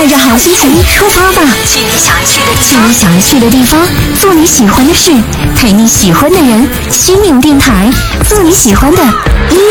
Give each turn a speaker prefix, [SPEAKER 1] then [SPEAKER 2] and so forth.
[SPEAKER 1] 带着好心情出发吧，
[SPEAKER 2] 去你想
[SPEAKER 1] 去的地方，做你喜欢的事，陪你喜欢的人。心灵电台，做你喜欢的音